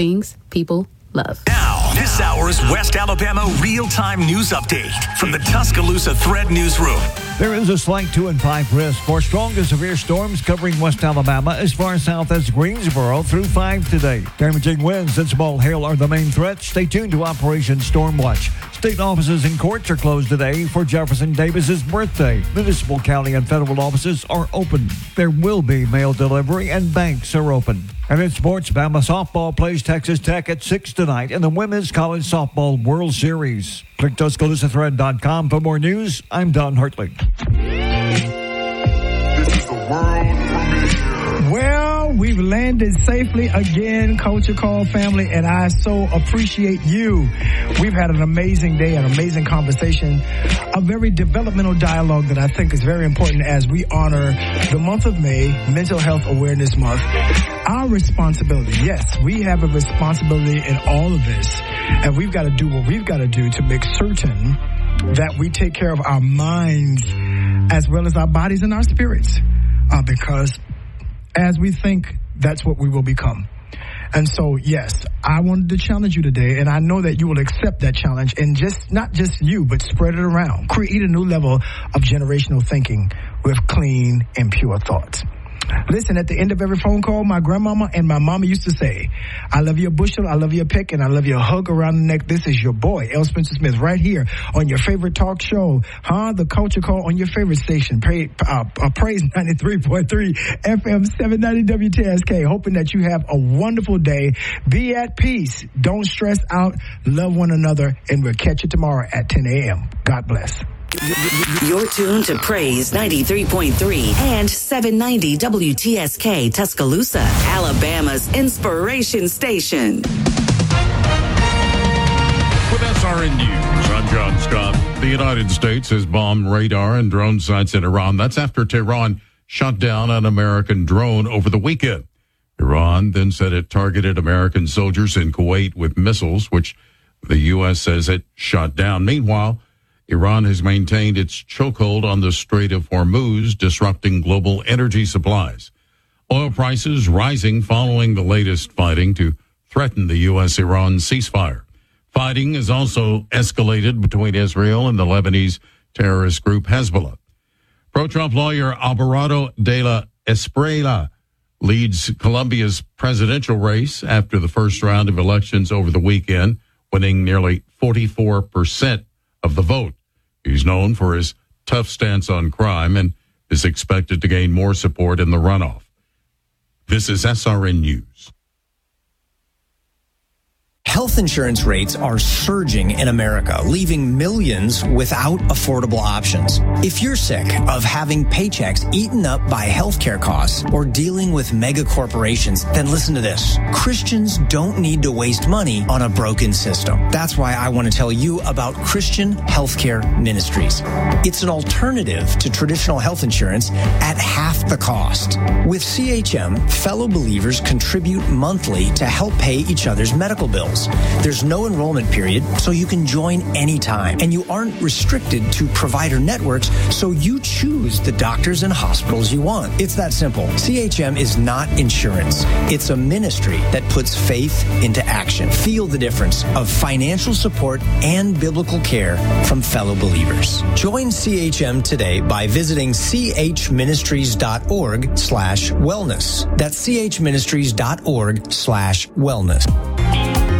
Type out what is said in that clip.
things people love. Now, this hour's West Alabama real-time news update from the Tuscaloosa Thread Newsroom. There is a slight 2 and 5 risk for strong to severe storms covering West Alabama as far south as Greensboro through 5 today. Damaging winds and small hail are the main threats. Stay tuned to Operation Stormwatch. State offices and courts are closed today for Jefferson Davis's birthday. Municipal, county, and federal offices are open. There will be mail delivery and banks are open. And in sports, Bama softball plays Texas Tech at 6 tonight in the Women's College Softball World Series. Click TuscaloosaThread.com for more news. I'm Don Hartley. This is the world premiere. Well, we've landed safely again, Culture Call family, and I so appreciate you. We've had an amazing day, an amazing conversation, a very developmental dialogue that I think is very important as we honor the month of May, Mental Health Awareness Month. Our responsibility, yes, we have a responsibility in all of this, and we've got to do what we've got to do to make certain that we take care of our minds as well as our bodies and our spirits, because as we think, that's what we will become. And so, yes, I wanted to challenge you today, and I know that you will accept that challenge and not just you, but spread it around. Create a new level of generational thinking with clean and pure thoughts. Listen, at the end of every phone call, my grandmama and my mama used to say, I love you a bushel, I love you a peck, and I love you a hug around the neck. This is your boy, L. Spencer Smith, right here on your favorite talk show, The Culture Call on your favorite station, Praise 93.3 FM 790 WTSK. Hoping that you have a wonderful day. Be at peace. Don't stress out. Love one another, and we'll catch you tomorrow at 10 a.m. God bless. You're tuned to Praise 93.3 and 790 WTSK Tuscaloosa, Alabama's inspiration station. With SRN News, I'm John Scott. The United States has bombed radar and drone sites in Iran. That's after Tehran shot down an American drone over the weekend. Iran then said it targeted American soldiers in Kuwait with missiles, which the U.S. says it shot down. Meanwhile, Iran has maintained its chokehold on the Strait of Hormuz, disrupting global energy supplies. Oil prices rising following the latest fighting to threaten the U.S.-Iran ceasefire. Fighting has also escalated between Israel and the Lebanese terrorist group Hezbollah. Pro-Trump lawyer Alvarado de la Espriella leads Colombia's presidential race after the first round of elections over the weekend, winning nearly 44% of the vote. He's known for his tough stance on crime and is expected to gain more support in the runoff. This is SRN News. Health insurance rates are surging in America, leaving millions without affordable options. If you're sick of having paychecks eaten up by healthcare costs or dealing with mega corporations, then listen to this. Christians don't need to waste money on a broken system. That's why I want to tell you about Christian Healthcare Ministries. It's an alternative to traditional health insurance at half the cost. With CHM, fellow believers contribute monthly to help pay each other's medical bills. There's no enrollment period, so you can join anytime. And you aren't restricted to provider networks, so you choose the doctors and hospitals you want. It's that simple. CHM is not insurance. It's a ministry that puts faith into action. Feel the difference of financial support and biblical care from fellow believers. Join CHM today by visiting chministries.org/wellness. That's chministries.org/wellness.